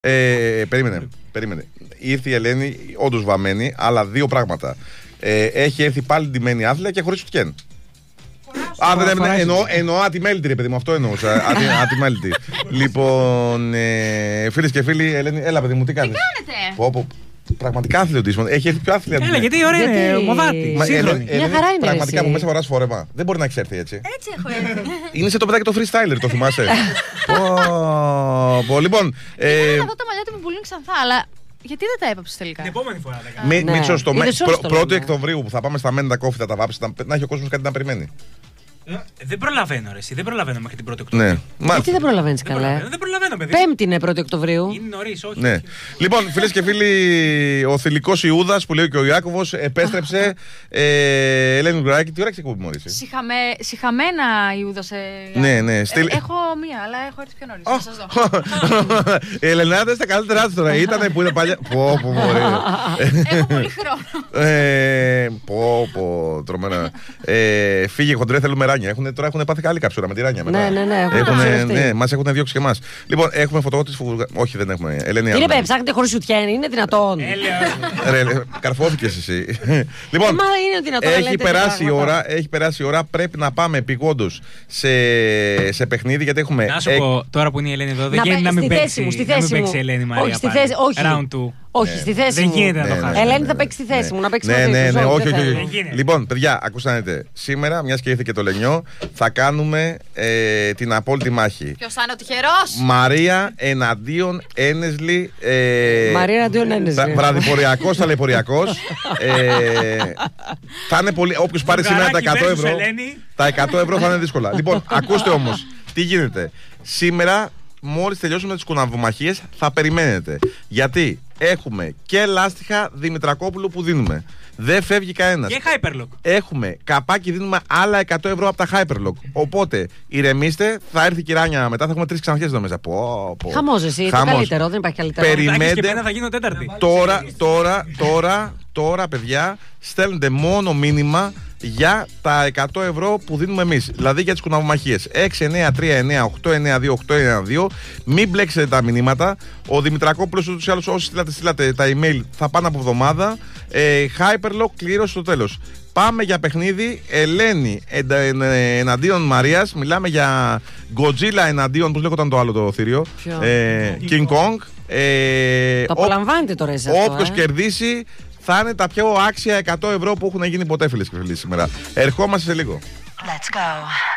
Περίμενε. Ήρθε η Ελένη, όντως βαμμένη, αλλά δύο πράγματα. Έχει έρθει πάλι ντυμένη άθλια και χωρίς σουτιέν. Εννοώ ατιμέλητη, ρε παιδί μου, αυτό εννοούσα. Ατιμέλητη. Λοιπόν, φίλες και φίλοι, Ελένη, έλα παιδί μου, τι κάνεις? Τι κάνετε? Πραγματικά άθλιο. Έχει έρθει πιο άθλια. Έλα, γιατί ωραία είναι, μοδάτη. Μια χαρά είναι. Πραγματικά μου μέσα φοράς φόρεμα. Δεν μπορεί να έχει έρθει έτσι. Έτσι έχω έρθει. Είναι σε το παιδάκι το freestyler, το θυμάσαι? Λοιπόν. Ήθελα να δω τα μαλλιά του που πουλούν ξανθά, αλλά γιατί δεν τα έπαψες τελικά? Την επόμενη φορά θα κάνω. Μίτσο, στο 1η Οκτωβρίου που θα πάμε στα Μέντα Κόφι, θα τα βάψει, να έχει ο κόσμος κάτι να περιμένει. Δεν προλαβαίνω, εσύ. Δεν προλαβαίνω μέχρι την 1η Οκτωβρίου. Ναι. Γιατί δεν προλαβαίνεις καλά? Δεν προλαβαίνω, παιδί. Πέμπτη είναι 1η Οκτωβρίου. Είναι νωρίς, όχι. Ναι. Λοιπόν, φίλες και φίλοι, ο θηλυκός Ιούδας που λέει και ο Ιάκωβος επέστρεψε. Ελένη Γκουράκη, τι ώρα ξεκούμπη μόλις? Συχαμένα Ιούδα σε. Ναι. Έχω μία, αλλά έχω έρθει πιο νωρίς. Θα σας δω. Η Ελενάτα στα καλύτερά της τώρα. Ήτανε που είναι παλιά. Πω, Έχω πολύ χρόνο. Πω, τρομερά. Φύγε χοντρέ, θέλουμε ράνια. Τώρα έχουν πάθει καλή καψούρα με τη ράνια. Ναι. Μας έχουν διώξει και εμάς. Λοιπόν, έχουμε φωτογράφηση φωτογραφία. Όχι, δεν έχουμε. Ελένη, είναι παιδί, ψάχνετε χωρίς σουτιέν, είναι δυνατόν? Καρφώθηκες εσύ. Λοιπόν, έχει περάσει η ώρα. Πρέπει να πάμε επειγόντως σε παιχνίδι, γιατί έχουμε. Να σου πω, τώρα που είναι η Ελένη εδώ, δεν γίνεται να μην παίξει η Ελένη Μαρία. Όχι, στη θέση μου. Δεν γίνεται να το χάσουμε. Ελένη θα παίξει στη θέση μου, να παίξει Ναι, όχι. Λοιπόν, παιδιά, ακούσατε. Σήμερα, μιας και ήρθε και το Λενιό, θα κάνουμε την απόλυτη μάχη. Ποιος θα είναι ο τυχερός? Μαρία εναντίον Ένεσλι. Μαρία εναντίον Ένεσλι. Βραδιποριακός, ταλαιπωριακός. Θα είναι πολύ. Όποιος πάρει σήμερα τα 100 ευρώ. Τα 100 ευρώ θα είναι δύσκολα. Λοιπόν, ακούστε όμως, τι γίνεται. Σήμερα, μόλις τελειώσουμε τις κουναβομαχίες, θα περιμένετε. Γιατί έχουμε και λάστιχα Δημητρακόπουλου που δίνουμε. Δεν φεύγει κανένας. Και Hyperlock. Έχουμε καπάκι, δίνουμε άλλα 100 ευρώ από τα Hyperlock. Οπότε ηρεμήστε, θα έρθει η Ράνια μετά, θα έχουμε 3 ξανθιές εδώ μέσα. Χαμός εσύ, το καλύτερο, δεν υπάρχει καλύτερο. Περιμένετε. Θα γίνω τέταρτη. Τώρα, παιδιά, στέλνετε μόνο μήνυμα για τα 100 ευρώ που δίνουμε εμείς. Δηλαδή για τις κουναβομαχίες. 69398928992. Μην μπλέξετε τα μηνύματα. Ο Δημητρακόπουλος, ούτως ή άλλως, όσοι στείλατε τα email, θα πάνε από εβδομάδα. Hyperlock κλήρωση στο τέλος. Πάμε για παιχνίδι. Ελένη εναντίον Μαρίας. Μιλάμε για Godzilla εναντίον, πώς λέγονταν το άλλο το θηρίο? King Kong. Το απολαμβάνετε τώρα εσείς αυτό. Όποιος κερδίσει θα είναι τα πιο άξια 100 ευρώ που έχουν γίνει ποτέ, φίλες και φίλοι, σήμερα. Ερχόμαστε σε λίγο. Let's go.